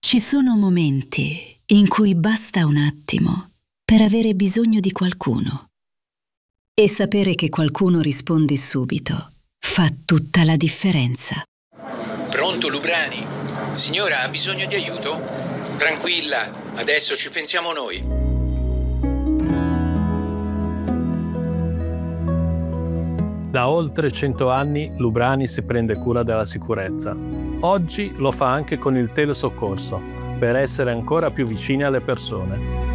Ci sono momenti in cui basta un attimo per avere bisogno di qualcuno. E sapere che qualcuno risponde subito fa tutta la differenza. Pronto, Lubrani? Signora, ha bisogno di aiuto? Tranquilla, adesso ci pensiamo noi. Da oltre 100 anni Lubrani si prende cura della sicurezza. Oggi lo fa anche con il telesoccorso, per essere ancora più vicini alle persone.